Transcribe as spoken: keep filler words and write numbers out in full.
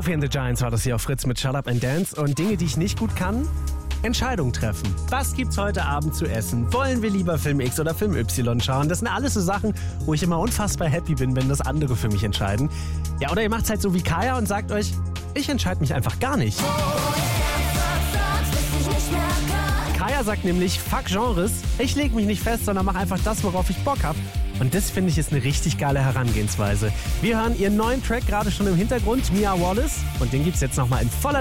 Sophie and the Giants war das hier auf Fritz mit Shut Up and Dance. Und Dinge, die ich nicht gut kann, Entscheidungen treffen. Was gibt's heute Abend zu essen? Wollen wir lieber Film X oder Film Y schauen? Das sind alles so Sachen, wo ich immer unfassbar happy bin, wenn das andere für mich entscheiden. Ja, oder ihr macht's halt so wie Kaya und sagt euch, ich entscheide mich einfach gar nicht. Kaya sagt nämlich, fuck Genres, ich leg mich nicht fest, sondern mach einfach das, worauf ich Bock hab. Und das finde ich ist eine richtig geile Herangehensweise. Wir hören ihren neuen Track gerade schon im Hintergrund, Mia Wallace. Und den gibt's jetzt nochmal in voller